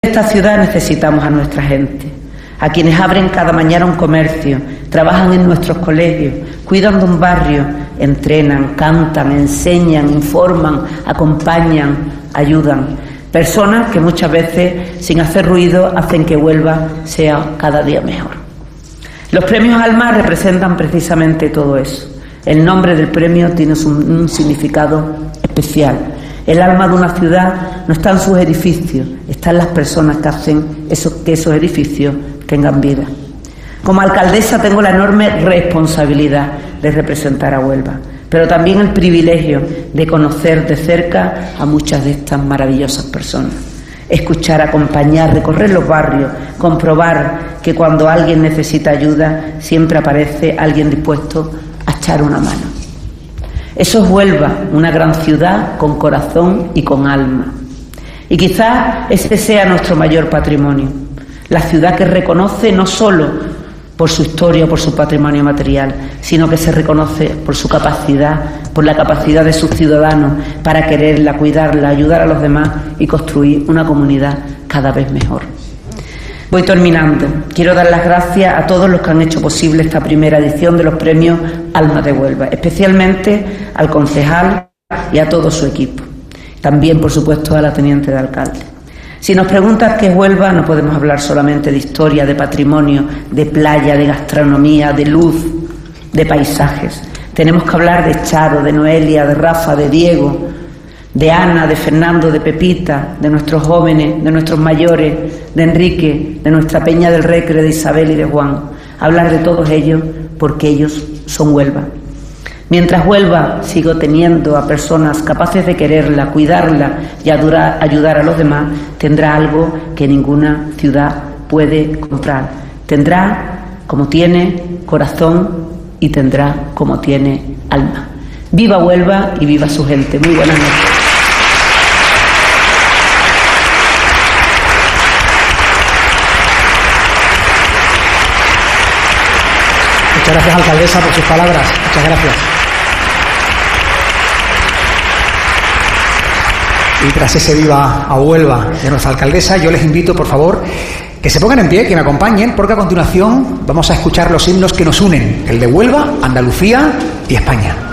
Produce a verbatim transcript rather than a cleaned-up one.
esta ciudad necesitamos a nuestra gente, a quienes abren cada mañana un comercio, trabajan en nuestros colegios, cuidan de un barrio, entrenan, cantan, enseñan, informan, acompañan, ayudan. Personas que muchas veces, sin hacer ruido, hacen que Huelva sea cada día mejor. Los premios Alma representan precisamente todo eso. El nombre del premio tiene un, un significado especial. El alma de una ciudad no está en sus edificios, está en las personas que hacen eso, que esos edificios tengan vida. Como alcaldesa tengo la enorme responsabilidad de representar a Huelva, pero también el privilegio de conocer de cerca a muchas de estas maravillosas personas. Escuchar, acompañar, recorrer los barrios, comprobar que cuando alguien necesita ayuda siempre aparece alguien dispuesto a echar una mano. Eso es Huelva, una gran ciudad con corazón y con alma. Y quizás ese sea nuestro mayor patrimonio, la ciudad que reconoce no solo por su historia o por su patrimonio material, sino que se reconoce por su capacidad, por la capacidad de sus ciudadanos para quererla, cuidarla, ayudar a los demás y construir una comunidad cada vez mejor. Voy terminando. Quiero dar las gracias a todos los que han hecho posible esta primera edición de los premios Alma de Huelva, especialmente al concejal y a todo su equipo. También, por supuesto, a la teniente de alcalde. Si nos preguntas qué es Huelva, no podemos hablar solamente de historia, de patrimonio, de playa, de gastronomía, de luz, de paisajes. Tenemos que hablar de Charo, de Noelia, de Rafa, de Diego, de Ana, de Fernando, de Pepita, de nuestros jóvenes, de nuestros mayores, de Enrique, de nuestra Peña del Recre, de Isabel y de Juan. Hablar de todos ellos porque ellos son Huelva. Mientras Huelva sigo teniendo a personas capaces de quererla, cuidarla y ayudar a los demás, tendrá algo que ninguna ciudad puede comprar. Tendrá, como tiene, corazón y tendrá, como tiene, alma. Viva Huelva y viva su gente. Muy buenas noches. Muchas gracias, alcaldesa, por sus palabras. Muchas gracias. Y tras ese viva a Huelva de nuestra alcaldesa, yo les invito, por favor, que se pongan en pie, que me acompañen, porque a continuación vamos a escuchar los himnos que nos unen, el de Huelva, Andalucía y España.